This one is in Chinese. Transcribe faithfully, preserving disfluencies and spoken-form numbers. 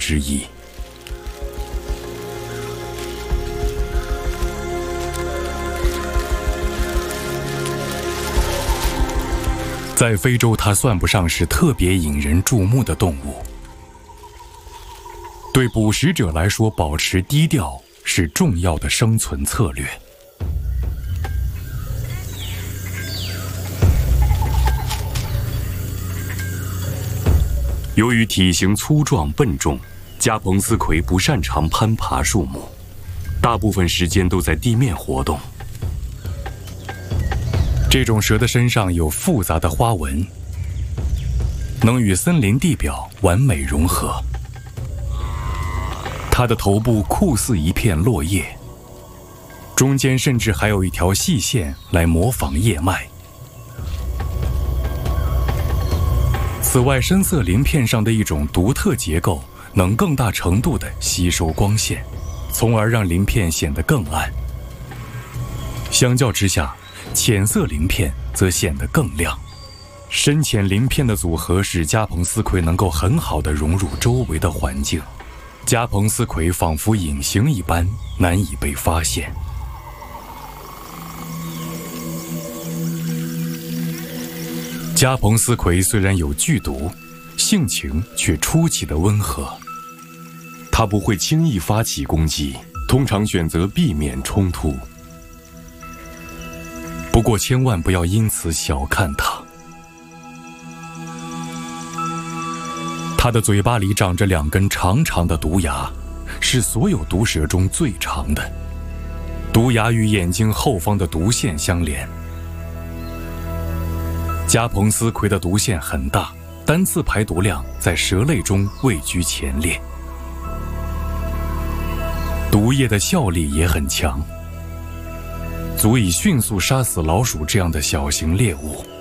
之一。在非洲，它算不上是特别引人注目的动物。对捕食者来说，保持低调是重要的生存策略。由于体型粗壮笨重，加蓬斯葵不擅长攀爬树木，大部分时间都在地面活动。这种蛇的身上有复杂的花纹，能与森林地表完美融合。它的头部酷似一片落叶，中间甚至还有一条细线来模仿叶脉。此外，深色鳞片上的一种独特结构能更大程度地吸收光线，从而让鳞片显得更暗。相较之下，浅色鳞片则显得更亮。深浅鳞片的组合使加蓬斯葵能够很好地融入周围的环境，加蓬斯葵仿佛隐形一般，难以被发现。加蓬斯葵虽然有剧毒，性情却出奇的温和。它不会轻易发起攻击，通常选择避免冲突。不过千万不要因此小看它。它的嘴巴里长着两根长长的毒牙，是所有毒蛇中最长的。毒牙与眼睛后方的毒腺相连。加蓬斯葵的毒腺很大，单次排毒量在蛇类中位居前列。毒液的效力也很强，足以迅速杀死老鼠这样的小型猎物。